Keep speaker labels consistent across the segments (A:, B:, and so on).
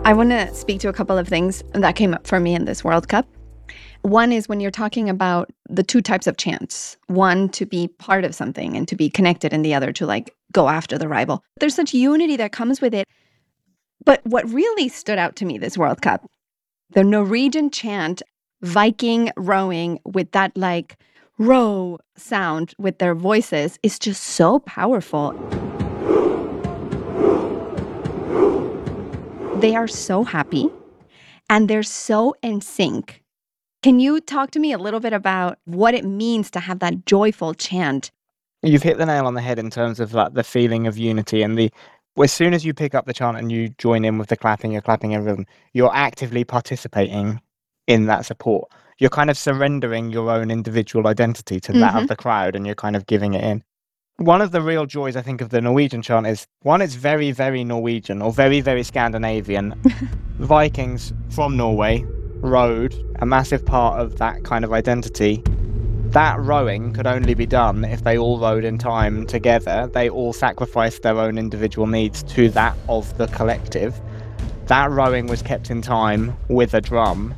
A: I want to speak to a couple of things that came up for me in this World Cup. One is when you're talking about the two types of chants, one to be part of something and to be connected, and the other to like go after the rival. There's such unity that comes with it. But what really stood out to me this World Cup, the Norwegian chant, Viking rowing with that like row sound with their voices is just so powerful. They are so happy and they're so in sync. Can you talk to me a little bit about what it means to have that joyful chant?
B: You've hit the nail on the head in terms of like the feeling of unity and as soon as you pick up the chant and you join in with the clapping, you're clapping in rhythm, you're actively participating in that support. You're kind of surrendering your own individual identity to that of the crowd and you're kind of giving it in. One of the real joys, I think, of the Norwegian chant is, one, it's very, very Norwegian or very, very Scandinavian. Vikings from Norway rowed, a massive part of that kind of identity. That rowing could only be done if they all rowed in time together. They all sacrificed their own individual needs to that of the collective. That rowing was kept in time with a drum.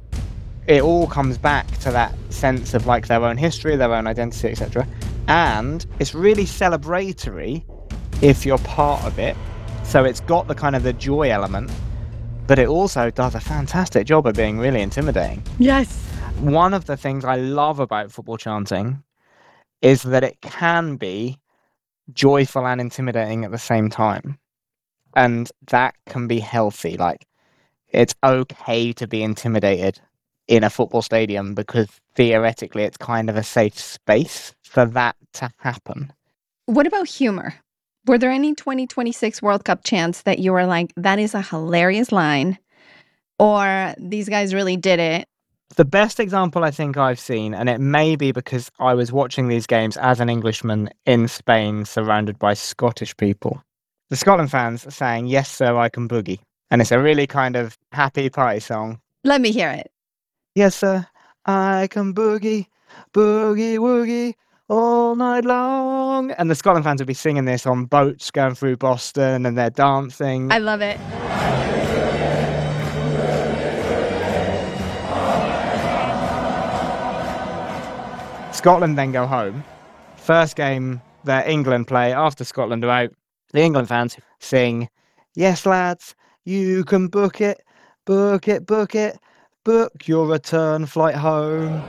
B: It all comes back to that sense of like their own history, their own identity, etc. And it's really celebratory if you're part of it. So it's got the kind of the joy element, but it also does a fantastic job of being really intimidating.
A: Yes.
B: One of the things I love about football chanting is that it can be joyful and intimidating at the same time. And that can be healthy. Like, it's okay to be intimidated in a football stadium because theoretically it's kind of a safe space for that to happen.
A: What about humor? Were there any 2026 World Cup chants that you were like, that is a hilarious line, or these guys really did it?
B: The best example I think I've seen, and it may be because I was watching these games as an Englishman in Spain surrounded by Scottish people. The Scotland fans are saying, "Yes, sir, I can boogie." And it's a really kind of happy party song.
A: Let me hear it.
B: Yes, sir, I can boogie, boogie, woogie all night long. And the Scotland fans would be singing this on boats going through Boston and they're dancing.
A: I love it.
B: Scotland then go home. First game that England play after Scotland are out, the England fans sing, "Yes, lads, you can book it, book it, book it. Book your return flight home."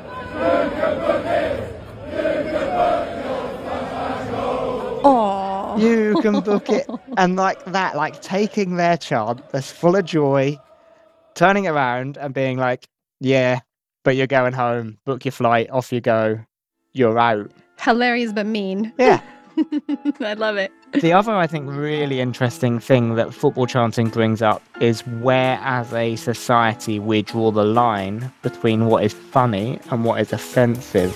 A: Oh,
B: You can book it. And like that, like taking their chant that's full of joy, turning it around and being like, "Yeah, but you're going home. Book your flight. Off you go. You're out."
A: hilarious but mean.
B: Yeah.
A: I love it.
B: The other, I think, really interesting thing that football chanting brings up is where, as a society, we draw the line between what is funny and what is offensive.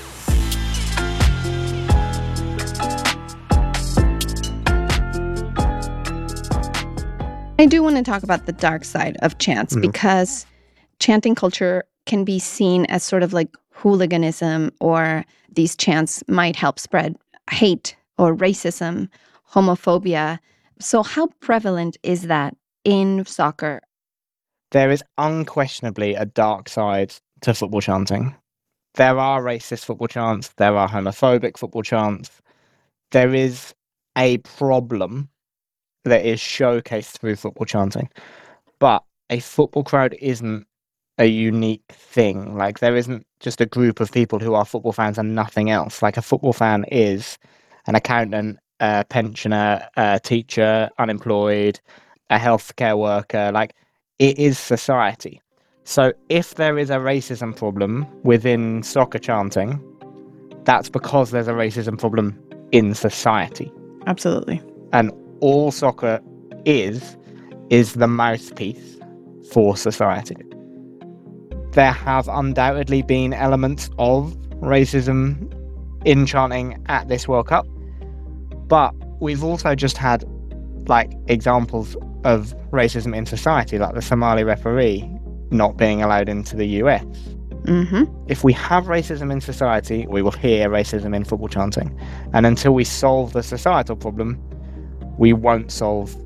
A: I do want to talk about the dark side of chants because chanting culture can be seen as sort of like hooliganism, or these chants might help spread hate or racism, homophobia. So how prevalent is that in soccer?
B: There is unquestionably a dark side to football chanting. There are racist football chants. There are homophobic football chants. There is a problem that is showcased through football chanting. But a football crowd isn't a unique thing. Like, there isn't just a group of people who are football fans and nothing else. Like, a football fan is an accountant, a pensioner, a teacher, unemployed, a healthcare worker. Like, it is society. So if there is a racism problem within soccer chanting, that's because there's a racism problem in society.
A: Absolutely.
B: And all soccer is the mouthpiece for society. There have undoubtedly been elements of racism in chanting at this World Cup, but we've also just had like examples of racism in society, like the Somali referee not being allowed into the US. If we have racism in society, we will hear racism in football chanting. And until we solve the societal problem, we won't solve